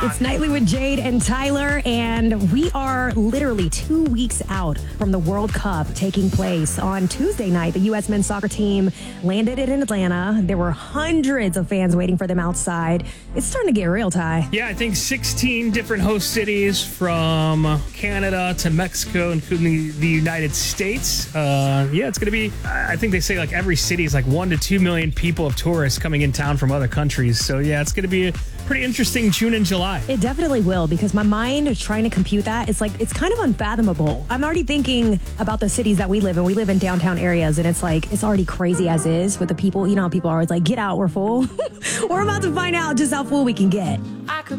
It's Nightly with Jade and Tyler, and we are literally 2 weeks out from the World Cup taking place. On Tuesday night, the U.S. men's soccer team landed in Atlanta. There were hundreds of fans waiting for them outside. It's starting to get real, Ty. Yeah, I think 16 different host cities from Canada to Mexico, including the United States. It's going to be, I think they say like every city is like 1 to 2 million people of tourists coming in town from other countries. So yeah, it's going to be a pretty interesting June and July. It definitely will, because my mind is trying to compute that. It's like, it's kind of unfathomable. I'm already thinking about the cities that we live in. We live in downtown areas, and it's like, it's already crazy as is with the people. You know how people are always like, get out, we're full. We're about to find out just how full we can get. I could